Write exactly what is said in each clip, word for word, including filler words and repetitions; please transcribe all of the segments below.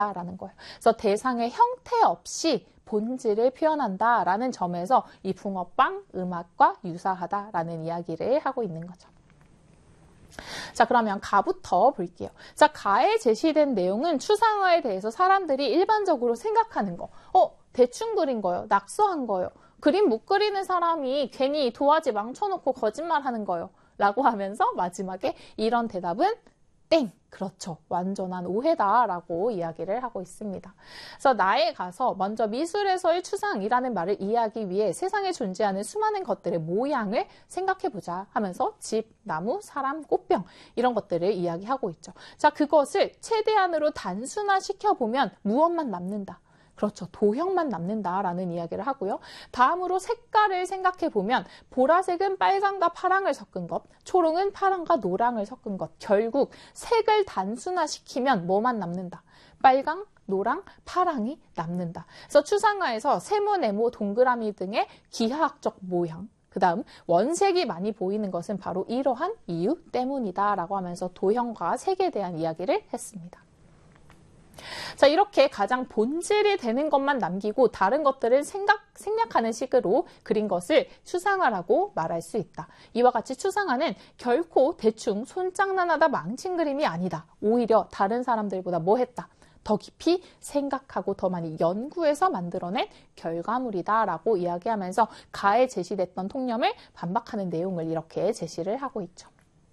라는 거예요. 그래서 대상의 형태 없이 본질을 표현한다라는 점에서 이 붕어빵 음악과 유사하다라는 이야기를 하고 있는 거죠. 자, 그러면 가부터 볼게요. 자, 가에 제시된 내용은 추상화에 대해서 사람들이 일반적으로 생각하는 거. 어, 대충 그린 거예요. 낙서한 거예요. 그림 못 그리는 사람이 괜히 도화지 망쳐놓고 거짓말하는 거예요. 라고 하면서 마지막에 이런 대답은 땡! 그렇죠. 완전한 오해다라고 이야기를 하고 있습니다. 그래서 나에 가서 먼저 미술에서의 추상이라는 말을 이해하기 위해 세상에 존재하는 수많은 것들의 모양을 생각해보자 하면서 집, 나무, 사람, 꽃병 이런 것들을 이야기하고 있죠. 자, 그것을 최대한으로 단순화시켜보면 무엇만 남는다. 그렇죠. 도형만 남는다라는 이야기를 하고요. 다음으로 색깔을 생각해보면 보라색은 빨강과 파랑을 섞은 것, 초록은 파랑과 노랑을 섞은 것. 결국 색을 단순화시키면 뭐만 남는다. 빨강, 노랑, 파랑이 남는다. 그래서 추상화에서 세모, 네모, 동그라미 등의 기하학적 모양, 그 다음 원색이 많이 보이는 것은 바로 이러한 이유 때문이다라고 하면서 도형과 색에 대한 이야기를 했습니다. 자, 이렇게 가장 본질이 되는 것만 남기고 다른 것들을 생각, 생략하는 식으로 그린 것을 추상화라고 말할 수 있다. 이와 같이 추상화는 결코 대충 손장난하다 망친 그림이 아니다. 오히려 다른 사람들보다 뭐 했다? 더 깊이 생각하고 더 많이 연구해서 만들어낸 결과물이다라고 이야기하면서 가에 제시됐던 통념을 반박하는 내용을 이렇게 제시를 하고 있죠.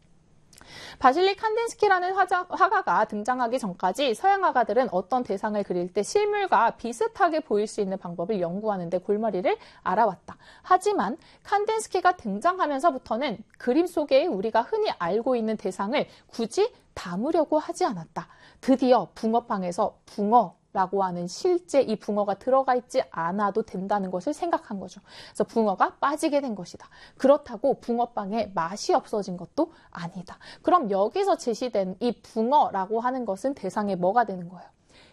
바실리 칸딘스키라는 화자, 화가가 등장하기 전까지 서양 화가들은 어떤 대상을 그릴 때 실물과 비슷하게 보일 수 있는 방법을 연구하는 데 골머리를 알아왔다. 하지만 칸딘스키가 등장하면서부터는 그림 속에 우리가 흔히 알고 있는 대상을 굳이 담으려고 하지 않았다. 드디어 붕어빵에서 붕어 라고 하는 실제 이 붕어가 들어가 있지 않아도 된다는 것을 생각한 거죠. 그래서 붕어가 빠지게 된 것이다. 그렇다고 붕어빵의 맛이 없어진 것도 아니다. 그럼 여기서 제시된 이 붕어라고 하는 것은 대상의 뭐가 되는 거예요?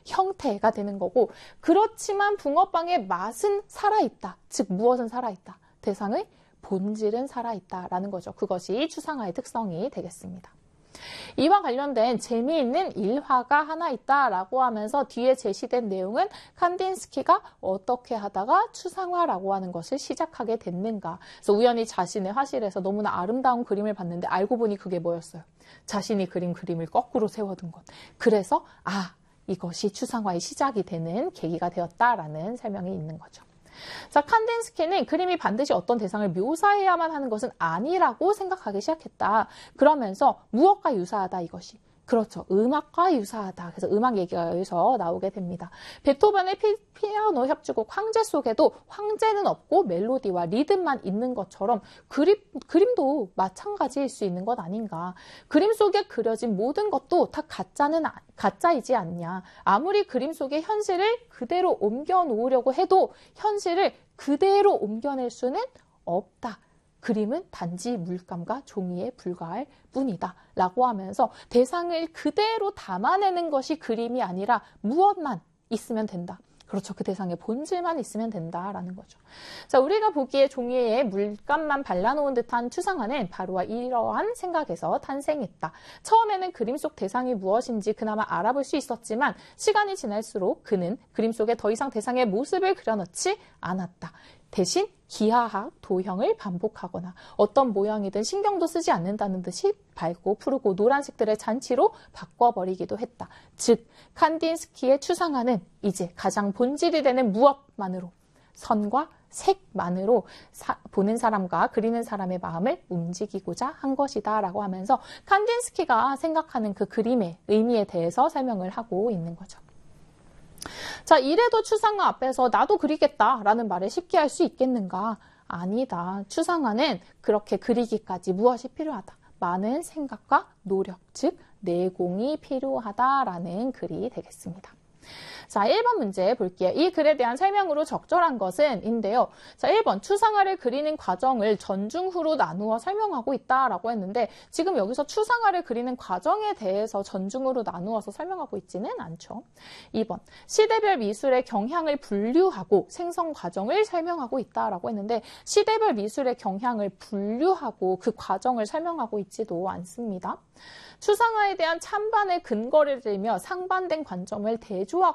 형태가 되는 거고, 그렇지만 붕어빵의 맛은 살아있다. 즉 무엇은 살아있다? 대상의 본질은 살아있다라는 거죠. 그것이 추상화의 특성이 되겠습니다. 이와 관련된 재미있는 일화가 하나 있다라고 하면서 뒤에 제시된 내용은 칸딘스키가 어떻게 하다가 추상화라고 하는 것을 시작하게 됐는가. 그래서 우연히 자신의 화실에서 너무나 아름다운 그림을 봤는데 알고 보니 그게 뭐였어요? 자신이 그린 그림을 거꾸로 세워둔 것. 그래서 아, 이것이 추상화의 시작이 되는 계기가 되었다라는 설명이 있는 거죠. 자, 칸딘스키는 그림이 반드시 어떤 대상을 묘사해야만 하는 것은 아니라고 생각하기 시작했다. 그러면서 무엇과 유사하다 이것이? 그렇죠. 음악과 유사하다. 그래서 음악 얘기가 여기서 나오게 됩니다. 베토벤의 피, 피아노 협주곡 황제 속에도 황제는 없고 멜로디와 리듬만 있는 것처럼 그림, 그림도 마찬가지일 수 있는 것 아닌가. 그림 속에 그려진 모든 것도 다 가짜는, 가짜이지 않냐. 아무리 그림 속의 현실을 그대로 옮겨 놓으려고 해도 현실을 그대로 옮겨낼 수는 없다. 그림은 단지 물감과 종이에 불과할 뿐이다 라고 하면서 대상을 그대로 담아내는 것이 그림이 아니라 무엇만 있으면 된다. 그렇죠. 그 대상의 본질만 있으면 된다라는 거죠. 자, 우리가 보기에 종이에 물감만 발라놓은 듯한 추상화는 바로 이러한 생각에서 탄생했다. 처음에는 그림 속 대상이 무엇인지 그나마 알아볼 수 있었지만 시간이 지날수록 그는 그림 속에 더 이상 대상의 모습을 그려넣지 않았다. 대신 기하학, 도형을 반복하거나 어떤 모양이든 신경도 쓰지 않는다는 듯이 밝고 푸르고 노란색들의 잔치로 바꿔버리기도 했다. 즉, 칸딘스키의 추상화는 이제 가장 본질이 되는 무엇만으로, 선과 색만으로 사, 보는 사람과 그리는 사람의 마음을 움직이고자 한 것이다 라고 하면서 칸딘스키가 생각하는 그 그림의 의미에 대해서 설명을 하고 있는 거죠. 자, 이래도 추상화 앞에서 나도 그리겠다라는 말을 쉽게 할 수 있겠는가? 아니다. 추상화는 그렇게 그리기까지 무엇이 필요하다? 많은 생각과 노력, 즉 내공이 필요하다라는 글이 되겠습니다. 자, 일 번 문제 볼게요. 이 글에 대한 설명으로 적절한 것은 인데요. 자, 일 번 추상화를 그리는 과정을 전중후로 나누어 설명하고 있다라고 했는데 지금 여기서 추상화를 그리는 과정에 대해서 전중후로 나누어서 설명하고 있지는 않죠. 이 번 시대별 미술의 경향을 분류하고 생성 과정을 설명하고 있다라고 했는데 시대별 미술의 경향을 분류하고 그 과정을 설명하고 있지도 않습니다. 추상화에 대한 찬반의 근거를 들며 상반된 관점을 대조하고